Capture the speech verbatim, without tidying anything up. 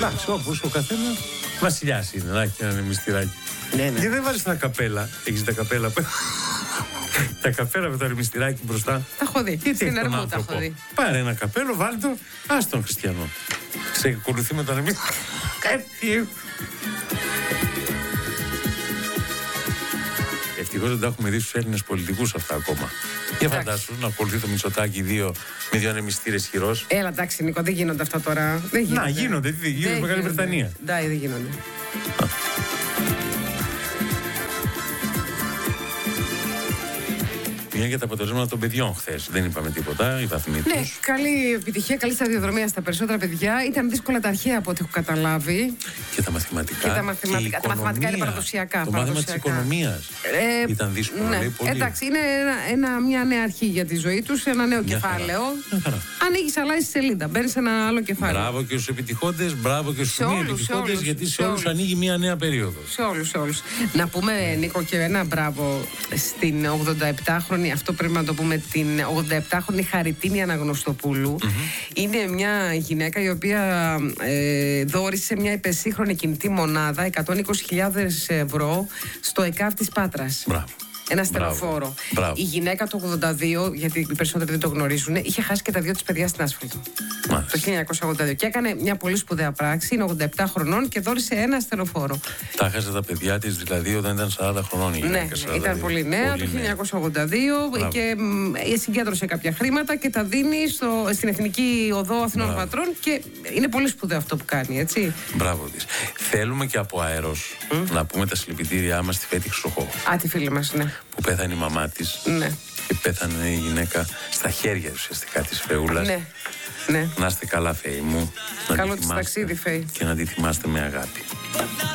Εντάξει, όπως ο καθένας βασιλιάς είναι, να έχει ένα ρεμιστηράκι. Ναι, ναι. Γιατί δεν βάζεις τα καπέλα, έχεις τα καπέλα που... τα καπέλα με το ρεμιστηράκι μπροστά. Τα έχω δει. Γιατί Στην έχει τον Ερμού τα άνθρωπο. έχω δει. Πάρε ένα καπέλο, βάλ' το, ας τον χριστιανό. Ξεκολουθεί με τον ρεμιστηράκι. Κάτι. Ευτυχώς δεν τα έχουμε δει στους Έλληνες πολιτικούς αυτά ακόμα. Για φαντάσου να ακολουθεί το Μητσοτάκη δύο με δύο ανεμιστήρες χειρός. Έλα, εντάξει, Νίκο, δεν γίνονται αυτά τώρα. Δεν γίνονται. Να, γίνονται. Τι γίνονται στη Μεγάλη Βρετανία. Ναι, δεν γίνονται. Μια για τα αποτελέσματα των παιδιών χθες. Δεν είπαμε τίποτα. Οι βαθμοί Ναι, τους. καλή επιτυχία, καλή σταδιοδρομία στα περισσότερα παιδιά. Ήταν δύσκολα τα αρχαία από ό,τι έχω καταλάβει. Και τα μαθηματικά. Και τα μαθηματικά, και τα μαθηματικά είναι οικονομία. παραδοσιακά. Το μάθημα της παραδοσιακά. οικονομίας. Ε, Ήταν δύσκολο, ναι. λέει πολύ. Εντάξει, είναι ένα, ένα, μια νέα αρχή για τη ζωή τους, ένα νέο Μια κεφάλαιο. χαρά. Ανοίγεις, αλλάζεις σελίδα, μπαίνεις σε ένα άλλο κεφάλαιο. Μπράβο και στους επιτυχόντες, μπράβο και στους Σε μη όλους, σε επιτυχόντες, όλους, γιατί σε σε όλους όλους. ανοίγει μια νέα περίοδος. Σε όλους, σε όλους. Να πούμε, Νίκο, και ένα μπράβο στην ογδονταεπτάχρονη, αυτό πρέπει να το πούμε, την ογδονταεπτάχρονη Χαριτίνη Αναγνωστοπούλου. Mm-hmm. Είναι μια γυναίκα η οποία ε, δώρισε μια υπερσύγχρονη κινητή μονάδα εκατόν είκοσι χιλιάδες ευρώ στο ΕΚΑΒ της Πάτρας. Μπράβο. Ένα στενοφόρο. Μπράβο. Η γυναίκα του ογδόντα δύο, γιατί οι περισσότεροι δεν το γνωρίζουν, είχε χάσει και τα δύο της παιδιά στην άσφαλτο. Μάλιστα. Το χίλια εννιακόσια ογδόντα δύο. Και έκανε μια πολύ σπουδαία πράξη. Είναι ογδόντα επτά χρονών και δώρισε ένα ασθενοφόρο. Τα χάσε τα παιδιά της δηλαδή όταν ήταν σαράντα χρονών. Η Ναι, γυναίκα, σαράντα δύο. ήταν πολύ νέα το Πολύ χίλια εννιακόσια ογδόντα δύο και μ, συγκέντρωσε κάποια χρήματα και τα δίνει στο, στην Εθνική Οδό Αθηνών Μπράβο. Πατρών και είναι πολύ σπουδαίο αυτό που κάνει, έτσι. Μπράβο της. Θέλουμε και από αέρος mm. να πούμε τα συλληπιτήριά μας στη Φέτη Χρυσοχώ. Α, τη φίλη μας, ναι. Που πέθανε η μαμά της. Ναι. Και πέθανε η γυναίκα στα χέρια ουσιαστικά της Φεούλας. Ναι. Ναι. Να είστε καλά, Φέη μου. Να Καλό τη της θυμάστε ταξίδι, Φέη. Και να τη θυμάστε με αγάπη.